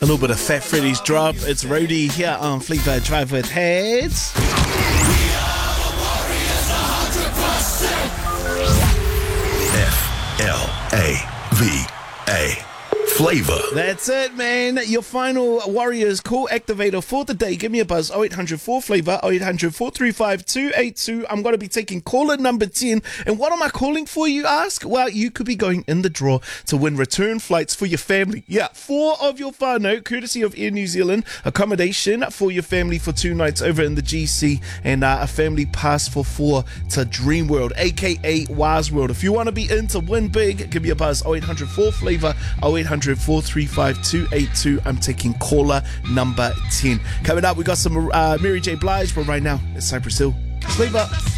A little bit of Fat Freddy's drop. It's Roadie here on Flavor Drive with Heads. F-L-A-V-A. Flavor. That's it, man. Your final Warriors call activator for the day. Give me a buzz. 0800 4Flavor, 0800 435 282. I'm going to be taking caller number 10. And what am I calling for, you ask? Well, you could be going in the draw to win return flights for your family. Yeah, 4 of your whānau, courtesy of Air New Zealand. Accommodation for your family for 2 nights over in the GC. And a family pass for 4 to Dream World, aka Waz World. If you want to be in to win big, give me a buzz. 0800 4Flavor, 0800 435 282. I'm taking caller number 10. Coming up, we got some Mary J. Blige, but right now, it's Cypress Hill. Flavor.